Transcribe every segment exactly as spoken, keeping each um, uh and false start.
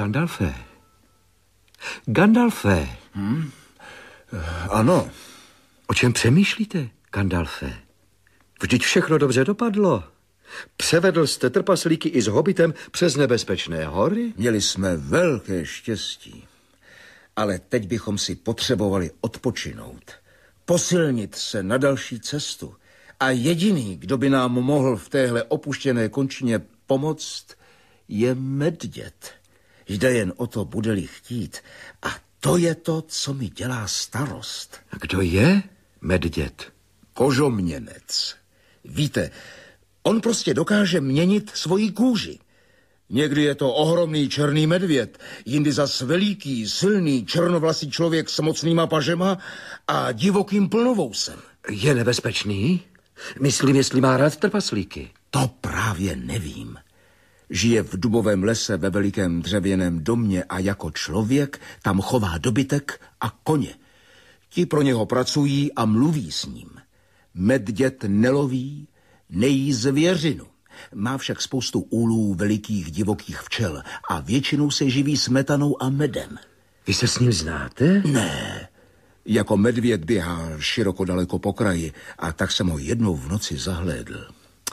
Gandalfe. Gandalfe. Hmm? Ano. O čem přemýšlíte, Gandalfe? Vždyť všechno dobře dopadlo. Převedl jste trpaslíky i s hobitem přes nebezpečné hory? Měli jsme velké štěstí. Ale teď bychom si potřebovali odpočinout. Posilnit se na další cestu. A jediný, kdo by nám mohl v téhle opuštěné končině pomoct, je medvěd. Jde jen o to, bude-li chtít. A to je to, co mi dělá starost. A kdo je medvěd? Kožoměnec. Víte, on prostě dokáže měnit svoji kůži. Někdy je to ohromný černý medvěd, jindy zas veliký, silný, černovlasý člověk s mocnýma pažema a divokým plnovousem. Je nebezpečný? Myslím, jestli má rád trpaslíky. To právě nevím. Žije v dubovém lese ve velikém dřevěném domě a jako člověk tam chová dobytek a koně. Ti pro něho pracují a mluví s ním. Medvěd neloví, nejí zvěřinu. Má však spoustu úlů velikých divokých včel a většinou se živí smetanou a medem. Vy se s ním znáte? Ne. Jako medvěd běhá široko daleko po kraji a tak jsem ho jednou v noci zahlédl.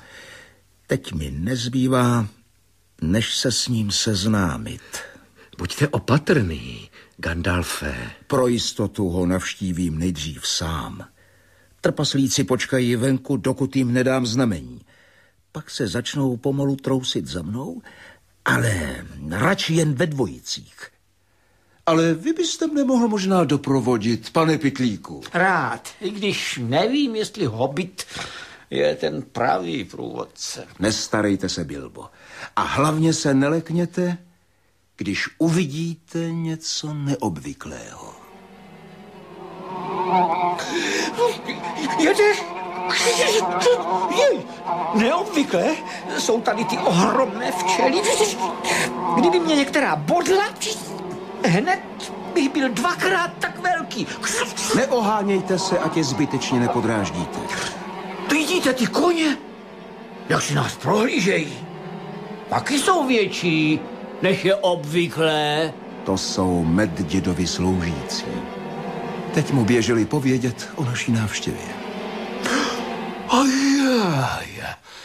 Teď mi nezbývá, než se s ním seznámit. Buďte opatrný, Gandalfe. Pro jistotu ho navštívím nejdřív sám. Trpaslíci počkají venku, dokud jim nedám znamení. Pak se začnou pomalu trousit za mnou, ale radši jen ve dvojicích. Ale vy byste mne mohl možná doprovodit, pane Pytlíku. Rád, i když nevím, jestli hobit je ten pravý průvodce. Nestarejte se, Bilbo. A hlavně se nelekněte, když uvidíte něco neobvyklého. Jedeš? Jej, neobvykle jsou tady ty ohromné včely. Kdyby mě některá bodla, hned bych byl dvakrát tak velký. Neohánějte se, ať je zbytečně nepodráždíte. Vidíte ty koně? Jak si nás prohlížejí. Taky jsou větší, než je obvyklé. To jsou medvědovi sloužící. Teď mu běželi povědět o naší návštěvě. A je,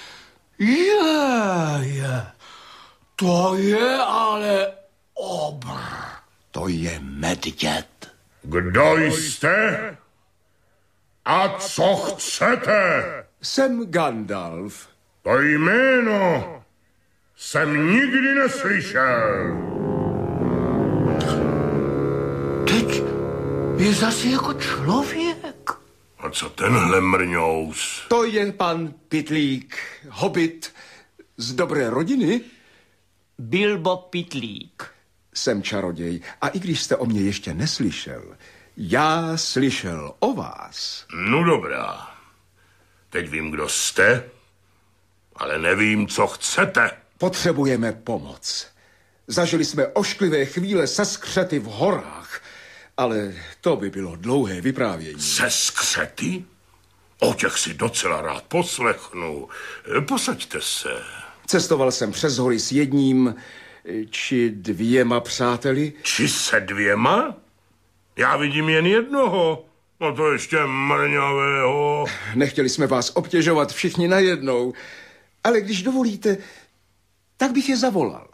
je, je, to je ale obr. To je medvěd. Kdo jste? A co chcete? Jsem Gandalf. To jméno jsem nikdy neslyšel. Teď je zase jako člověk. A co tenhle mrňous? To je pan Pytlík, hobit z dobré rodiny. Bilbo Pytlík. Jsem čaroděj a i když jste o mě ještě neslyšel, já slyšel o vás. No dobrá. Teď vím, kdo jste, ale nevím, co chcete. Potřebujeme pomoc. Zažili jsme ošklivé chvíle se skřety v horách, ale to by bylo dlouhé vyprávění. Se skřety? O těch si docela rád poslechnu. Posaďte se. Cestoval jsem přes hory s jedním či dvěma přáteli. Či se dvěma? Já vidím jen jednoho. No to ještě mrňavého. Nechtěli jsme vás obtěžovat všichni najednou, ale když dovolíte, tak bych je zavolal.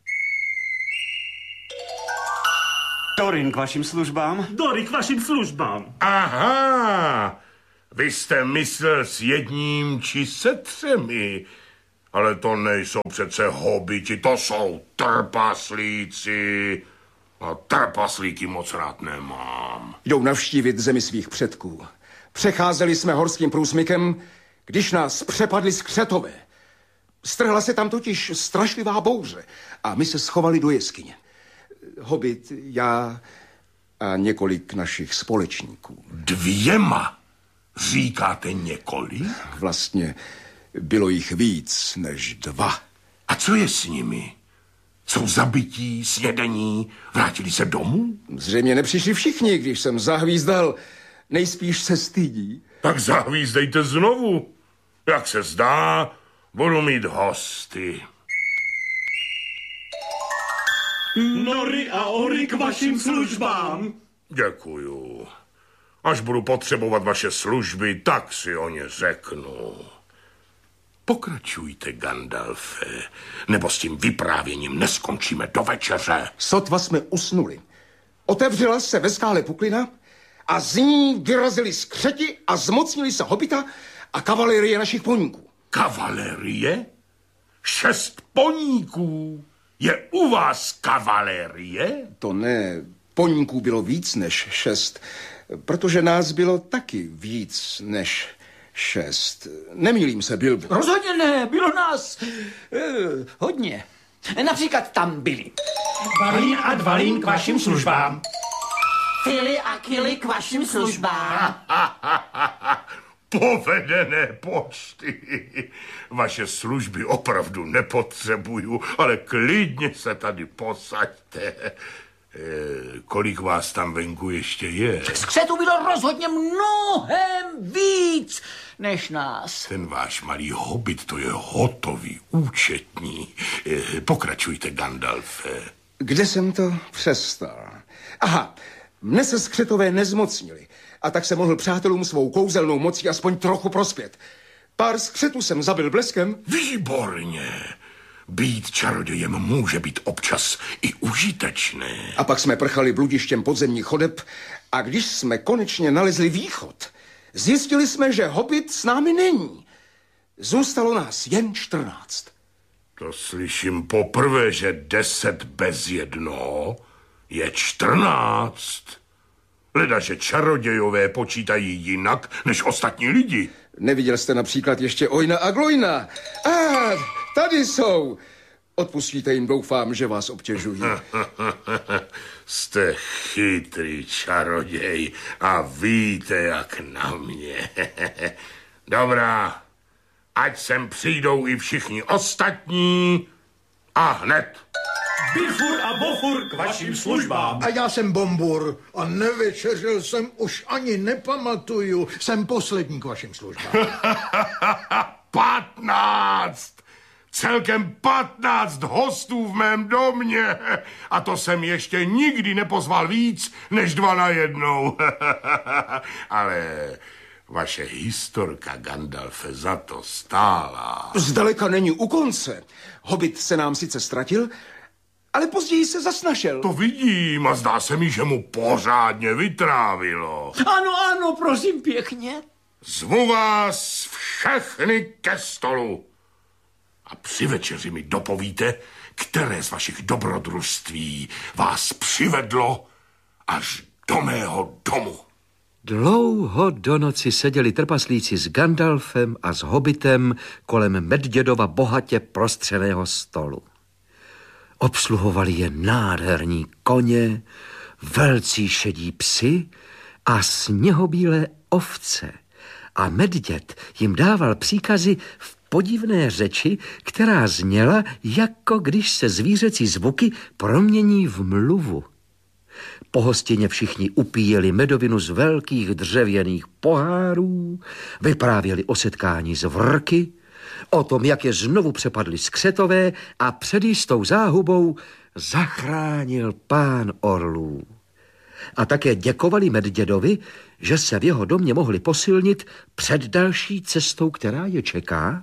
Thorin k vašim službám. Dory k vašim službám. Aha, vy jste myslel s jedním či se třemi. Ale to nejsou přece hobiti, to jsou trpaslíci. A trpaslíky moc rád nemám. Jdou navštívit zemi svých předků. Přecházeli jsme horským průsmykem, když nás přepadli skřetové. Strhla se tam totiž strašlivá bouře a my se schovali do jeskyně. Hobit, já a několik našich společníků. Dvěma? Říkáte několik? Vlastně bylo jich víc než dva. A co je s nimi? Jsou zabití, snědení, vrátili se domů? Zřejmě nepřišli všichni, když jsem zahvízdal. Nejspíš se stydí. Tak zahvízdejte znovu. Jak se zdá, budu mít hosty. Nory a ory k vašim službám. Děkuju. Až budu potřebovat vaše služby, tak si o ně řeknu. Pokračujte, Gandalfe, nebo s tím vyprávěním neskončíme do večeře. Sotva jsme usnuli. Otevřela se ve skále puklina a z ní vyrazili skřeti a zmocnili se hobita a kavalerie našich poníků. Kavalerie? Šest poníků? Je u vás kavalerie? To ne, poníků bylo víc než šest, protože nás bylo taky víc než šest. Nemýlím se, Bilbo. Rozhodně ne, bylo nás eh, hodně. Například tam byli Balín a Dvalín k vašim službám. Fili a Kili k vašim službám. Povedené počty. Vaše služby opravdu nepotřebuju, ale klidně se tady posaďte. E, kolik vás tam venku ještě je? Skřetů bylo rozhodně mnohem víc než nás. Ten váš malý hobit, to je hotový účetní. E, pokračujte, Gandalfe. Kde jsem to přestal? Aha, mne se skřetové nezmocnili a tak jsem mohl přátelům svou kouzelnou mocí aspoň trochu prospět. Pár skřetů jsem zabil bleskem. Výborně. Být čarodějem může být občas i užitečné. A pak jsme prchali bludištěm podzemních chodeb a když jsme konečně nalezli východ, zjistili jsme, že hobit s námi není. Zůstalo nás jen čtrnáct. To slyším poprvé, že deset bez jednoho je čtrnáct. Leda, že čarodějové počítají jinak než ostatní lidi. Neviděl jste například ještě Ojna a Glojna? A ah, tady jsou. Odpustíte jim, doufám, že vás obtěžují. Jste chytrý čaroděj a víte, jak na mě. Dobrá, ať sem přijdou i všichni ostatní a hned. Bifur a Bofur k vašim službám. A já jsem Bombur a nevečeřil jsem už ani nepamatuju. Jsem poslední k vašim službám. Patnáct! Celkem patnáct hostů v mém domě. A to jsem ještě nikdy nepozval víc než dva na jednou. Ale vaše historka, Gandalfe, za to stála. Zdaleka není u konce. Hobit se nám sice ztratil, ale později se zas našel. To vidím a zdá se mi, že mu pořádně vytrávilo. Ano, ano, prosím pěkně. Zvu vás všechny ke stolu. A při večeři mi dopovíte, které z vašich dobrodružství vás přivedlo až do mého domu. Dlouho do noci seděli trpaslíci s Gandalfem a s hobitem kolem Medvědova bohatě prostřeného stolu. Obsluhovali je nádherní koně, velcí šedí psi a sněhobílé ovce. A Medvěd jim dával příkazy v podivné řeči, která zněla, jako když se zvířecí zvuky promění v mluvu. Po hostině všichni upíjeli medovinu z velkých dřevěných pohárů, vyprávěli o setkání s vrky, o tom, jak je znovu přepadli skřetové a před jistou záhubou zachránil pán orlů. A také děkovali Medvědovi, že se v jeho domě mohli posilnit před další cestou, která je čeká,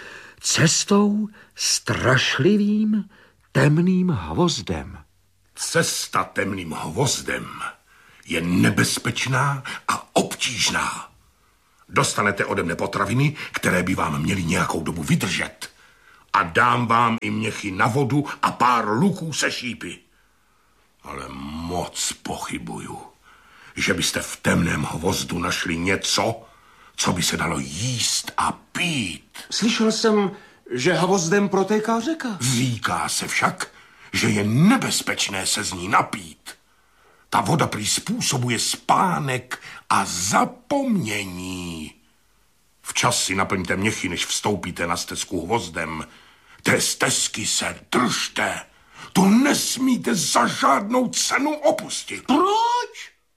cestou strašlivým temným hvozdem. Cesta temným hvozdem je nebezpečná a obtížná. Dostanete ode mne potraviny, které by vám měly nějakou dobu vydržet. A dám vám i měchy na vodu a pár luků se šípy. Ale moc pochybuju, že byste v temném hvozdu našli něco, co by se dalo jíst a pít. Slyšel jsem, že hvozdem protéká řeka. Říká se však, že je nebezpečné se z ní napít. Ta voda prý způsobuje spánek a zapomnění. Včas si naplňte měchy, než vstoupíte na stezku hvozdem. Té stezky se držte. To nesmíte za žádnou cenu opustit. Proč?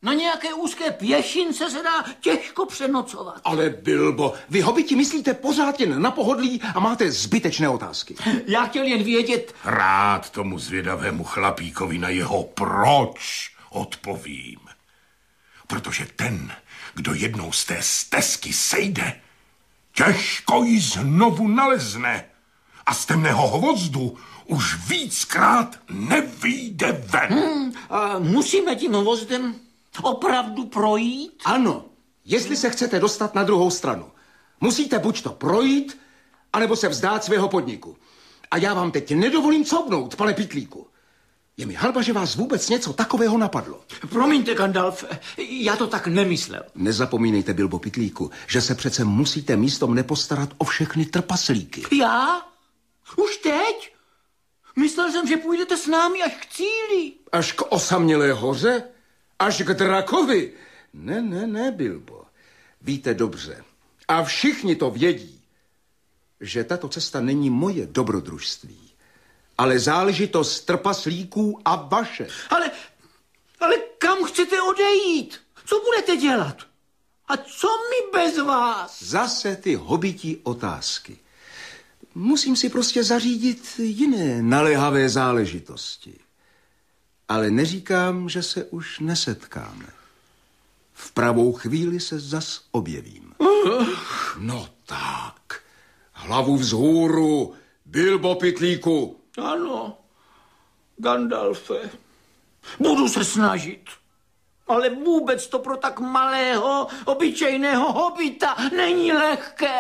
Na nějaké úzké pěšince se dá těžko přenocovat. Ale Bilbo, vy hobiti myslíte pořád jen na pohodlí a máte zbytečné otázky. Já chtěl jen vědět... Rád tomu zvědavému chlapíkovi na jeho proč odpovím. Protože ten, kdo jednou z té stezky sejde, těžko ji znovu nalezne a z temného hvozdu už víckrát nevyjde ven. Hmm, a musíme tím hvozdem opravdu projít? Ano, jestli se chcete dostat na druhou stranu. Musíte buď to projít, anebo se vzdát svého podniku. A já vám teď nedovolím couvnout, pane Pytlíku. Je mi hanba, že vás vůbec něco takového napadlo. Promiňte, Gandalf, já to tak nemyslel. Nezapomínejte, Bilbo Pytlíku, že se přece musíte místo mne postarat o všechny trpaslíky. Já? Už teď? Myslel jsem, že půjdete s námi až k cíli. Až k osamělé hoře? Až k drakovi? Ne, ne, ne, Bilbo. Víte dobře. A všichni to vědí, že tato cesta není moje dobrodružství, ale záležitost trpaslíků a vaše. Ale, ale kam chcete odejít? Co budete dělat? A co my bez vás? Zase ty hobití otázky. Musím si prostě zařídit jiné naléhavé záležitosti. Ale neříkám, že se už nesetkáme. V pravou chvíli se zas objevím. No tak, hlavu vzhůru, Bilbo Pytlíku. Ano, Gandalfe, budu se snažit. Ale vůbec to pro tak malého, obyčejného hobita není lehké.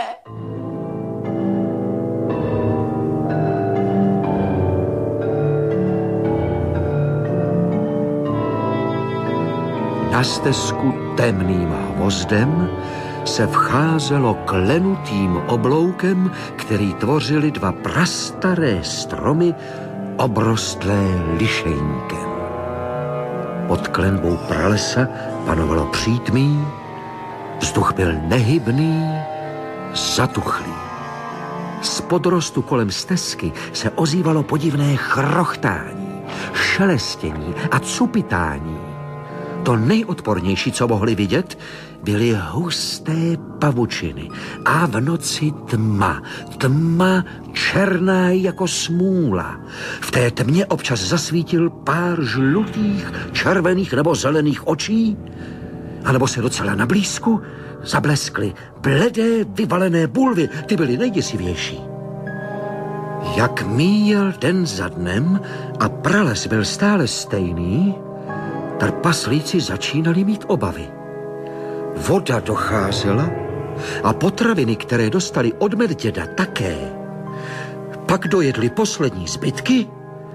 Na stezku temným hvozdem se vcházelo klenutým obloukem, který tvořili dva prastaré stromy obrostlé lišejníkem. Pod klenbou pralesa panovalo přítmí, vzduch byl nehybný, zatuchlý. Z podrostu kolem stezky se ozývalo podivné chrochtání, šelestění a cupitání. To nejodpornější, co mohli vidět, byly husté pavučiny a v noci tma, tma černá jako smůla. V té tmě občas zasvítil pár žlutých, červených nebo zelených očí, anebo se docela na blízku zableskly bledé, vyvalené bulvy, ty byly nejděsivější. Jak míjel den za dnem a prales byl stále stejný, trpaslíci začínali mít obavy. Voda docházela a potraviny, které dostali od medvěda, také. Pak dojedli poslední zbytky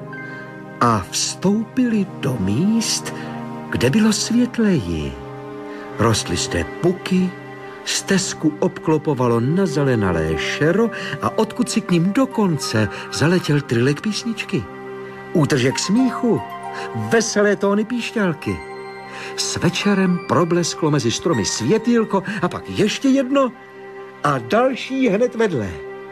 a vstoupili do míst, kde bylo světleji. Rostlisté puky, stezku obklopovalo nazelenalé šero a odkud si k ním dokonce zaletěl trylek písničky. Útržek smíchu, veselé tóny píšťalky. S večerem problesklo mezi stromy světýlko a pak ještě jedno a další hned vedle.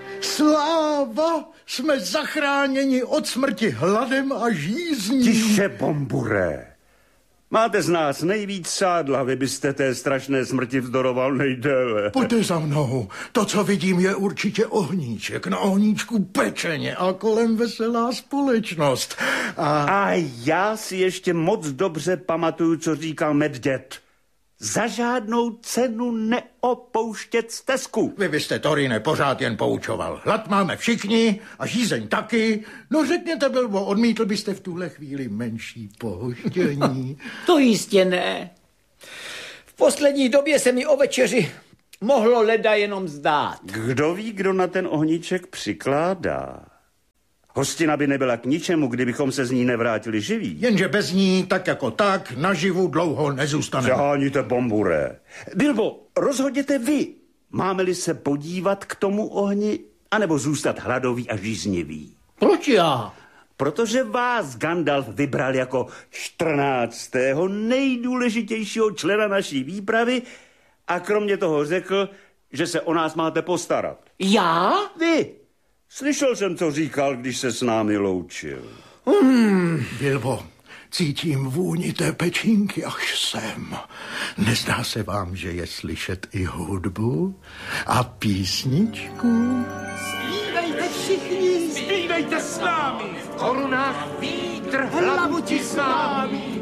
Sláva! Jsme zachráněni od smrti hladem a žízní. Tiše, Bombure. Máte z nás nejvíc sádla, vy byste té strašné smrti vzdoroval nejdéle. Pojďte za mnou. To, co vidím, je určitě ohníček. Na ohníčku pečeně a kolem veselá společnost. A... A já si ještě moc dobře pamatuju, co říkal medvěd. Za žádnou cenu neopouštět stezku. Vy byste, Torine, pořád jen poučoval. Hlad máme všichni a žízeň taky. No řekněte, Bilbo, odmítl byste v tuhle chvíli menší pohoštění? To jistě ne. V poslední době se mi o večeři mohlo leda jenom zdát. Kdo ví, kdo na ten ohníček přikládá? Hostina by nebyla k ničemu, kdybychom se z ní nevrátili živí. Jenže bez ní, tak jako tak, naživu dlouho nezůstaneme. Přeháníte, Bombure. Bilbo, rozhodněte vy. Máme-li se podívat k tomu ohni, anebo zůstat hladový a žíznivý? Proč já? Protože vás Gandalf vybral jako čtrnáctého nejdůležitějšího člena naší výpravy a kromě toho řekl, že se o nás máte postarat. Já? Vy. Slyšel jsem, co říkal, když se s námi loučil. Hmm. Bilbo, Cítím vůni té pečínky až sem. Nezdá se vám, že je slyšet i hudbu a písničku? Zpívejte všichni, Zpívejte s námi! v korunách vítr Hlavu ti s námi!